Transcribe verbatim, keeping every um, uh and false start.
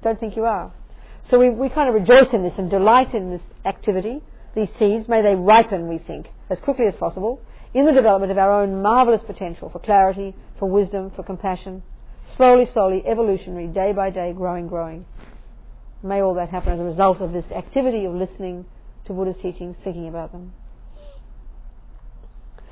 don't think you are. So we, we kind of rejoice in this and delight in this activity, these seeds. May they ripen, we think, as quickly as possible in the development of our own marvellous potential for clarity, for wisdom, for compassion. Slowly, slowly, evolutionary, day by day, growing, growing. May all that happen as a result of this activity of listening to Buddha's teachings, thinking about them.